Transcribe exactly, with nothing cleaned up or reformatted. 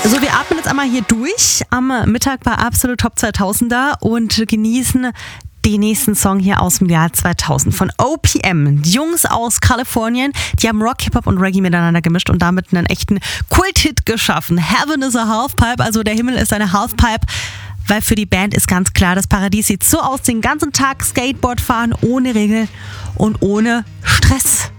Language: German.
So, wir atmen jetzt einmal hier durch am Mittag bei Absolut Top zweitausender und genießen den nächsten Song hier aus dem Jahr zweitausend von O P M. Die Jungs aus Kalifornien, die haben Rock, Hip-Hop und Reggae miteinander gemischt und damit einen echten Kult-Hit geschaffen. Heaven is a Halfpipe, also der Himmel ist eine Halfpipe, weil für die Band ist ganz klar, das Paradies sieht so aus, den ganzen Tag Skateboard fahren, ohne Regeln und ohne Stress.